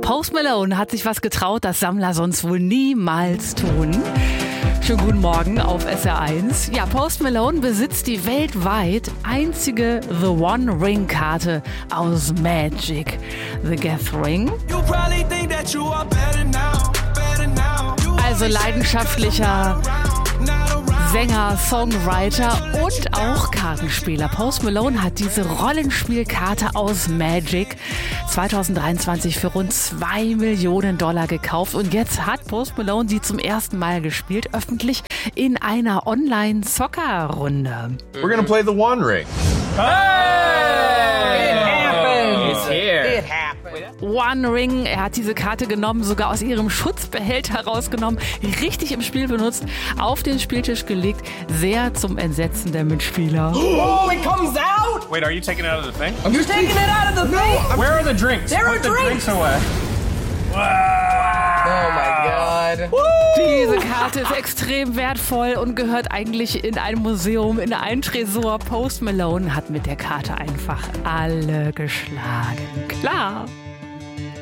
Post Malone hat sich was getraut, das Sammler sonst wohl niemals tun. Schönen guten Morgen auf SR1. Ja, Post Malone besitzt die weltweit einzige The One Ring Karte aus Magic the Gathering. Also leidenschaftlicher Sänger, Songwriter und auch Kartenspieler. Post Malone hat diese Rollenspielkarte aus Magic 2023 für rund $2 Millionen gekauft. Und jetzt hat Post Malone sie zum ersten Mal gespielt, öffentlich in einer Online-Zocker-Runde. We're gonna play the One Ring. Hey! It happened! It's here. It happened. One Ring, er hat diese Karte genommen, sogar aus ihrem Schutzbehälter rausgenommen, richtig im Spiel benutzt, auf den Spieltisch gelegt, sehr zum Entsetzen der Mitspieler. Oh, it comes out! Wait, are you taking it out of the thing? You're taking it out of the thing? Where are the drinks? There are Put the drinks. drinks away. Oh my God. Diese Karte ist extrem wertvoll und gehört eigentlich in ein Museum, in einen Tresor. Post Malone hat mit der Karte einfach alle geschlagen. Klar.